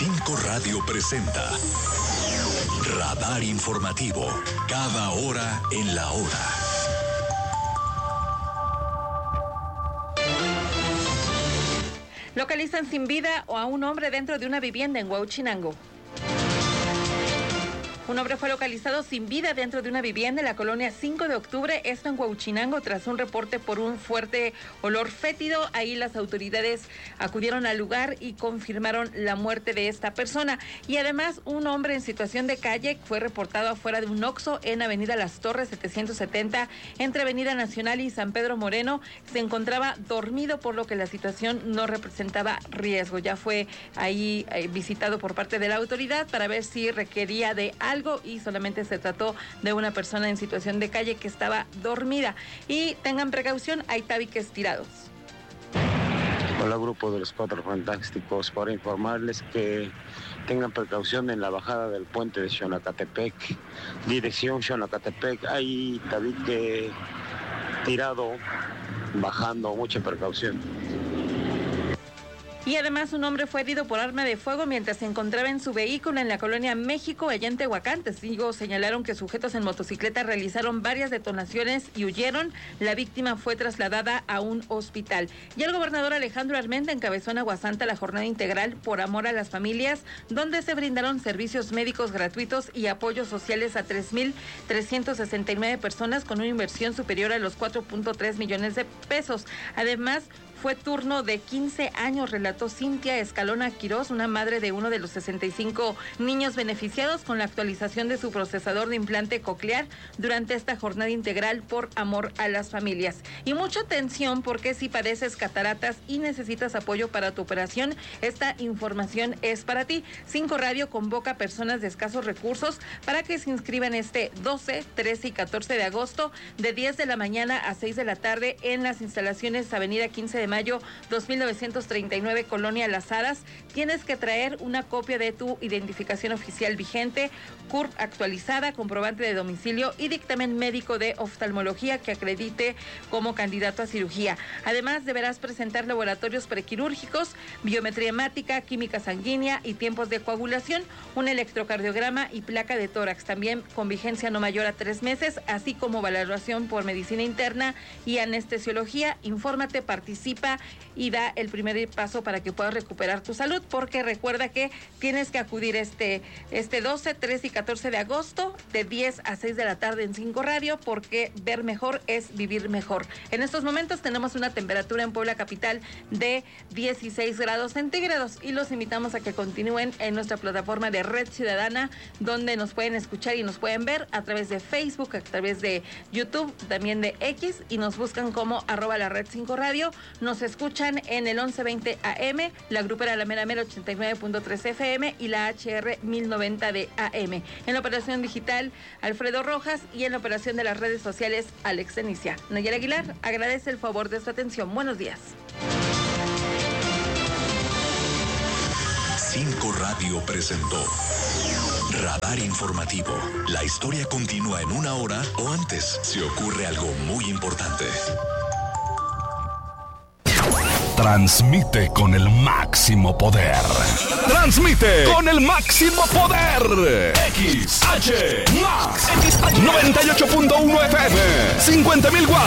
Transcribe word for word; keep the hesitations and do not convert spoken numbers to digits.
Cinco Radio presenta Radar Informativo, cada hora en la hora. Localizan sin vida a un hombre dentro de una vivienda en Huauchinango. Un hombre fue localizado sin vida dentro de una vivienda en la colonia cinco de octubre, esto en Huauchinango, tras un reporte por un fuerte olor fétido. Ahí las autoridades acudieron al lugar y confirmaron la muerte de esta persona. Y además, un hombre en situación de calle fue reportado afuera de un Oxxo en Avenida Las Torres setecientos setenta, entre Avenida Nacional y San Pedro Moreno. Se encontraba dormido, por lo que la situación no representaba riesgo. Ya fue ahí eh, visitado por parte de la autoridad para ver si requería de algo y solamente se trató de una persona en situación de calle que estaba dormida. Y tengan precaución, hay tabiques tirados. Hola, grupo de los Cuatro Fantásticos, para informarles que tengan precaución en la bajada del puente de Xonacatepec, dirección Xonacatepec. Hay tabique tirado bajando, mucha precaución. Y además, un hombre fue herido por arma de fuego mientras se encontraba en su vehículo en la colonia México, allá en Tehuacán. Testigos señalaron que sujetos en motocicleta realizaron varias detonaciones y huyeron. La víctima fue trasladada a un hospital. Y el gobernador Alejandro Armenta encabezó en Aguasanta la jornada integral por amor a las familias, donde se brindaron servicios médicos gratuitos y apoyos sociales a tres mil trescientas sesenta y nueve personas con una inversión superior a los cuatro punto tres millones de pesos. Además, fue turno de quince años, relató Cintia Escalona Quirós, una madre de uno de los sesenta y cinco niños beneficiados con la actualización de su procesador de implante coclear durante esta jornada integral por amor a las familias. Y mucha atención, porque si padeces cataratas y necesitas apoyo para tu operación, esta información es para ti. Cinco Radio convoca a personas de escasos recursos para que se inscriban este doce, trece y catorce de agosto de diez de la mañana a seis de la tarde en las instalaciones Avenida quince de mayo dos mil novecientos treinta y nueve, Colonia Las Hadas. Tienes que traer una copia de tu identificación oficial vigente, C U R P actualizada, comprobante de domicilio y dictamen médico de oftalmología que acredite como candidato a cirugía. Además, deberás presentar laboratorios prequirúrgicos, biometría hemática, química sanguínea y tiempos de coagulación, un electrocardiograma y placa de tórax, también con vigencia no mayor a tres meses, así como valoración por medicina interna y anestesiología. Infórmate, participa y da el primer paso para que puedas recuperar tu salud, porque recuerda que tienes que acudir este, este doce, trece y catorce de agosto de diez a seis de la tarde en Cinco Radio, porque ver mejor es vivir mejor. En estos momentos tenemos una temperatura en Puebla capital de dieciséis grados centígrados y los invitamos a que continúen en nuestra plataforma de Red Ciudadana, donde nos pueden escuchar y nos pueden ver a través de Facebook, a través de YouTube, también de X, y nos buscan como arroba la red cinco radio. Nos escuchan en el once veinte A M, la grupera La Mera Mera ochenta y nueve punto tres F M y la H R mil noventa de A M. En la operación digital, Alfredo Rojas, y en la operación de las redes sociales, Alex Denicia. Nayara Aguilar agradece el favor de su atención. Buenos días. Cinco Radio presentó Radar Informativo. La historia continúa en una hora o antes si ocurre algo muy importante. Transmite con el máximo poder. Transmite con el máximo poder. X H Max noventa y ocho punto uno F M, cincuenta mil watts.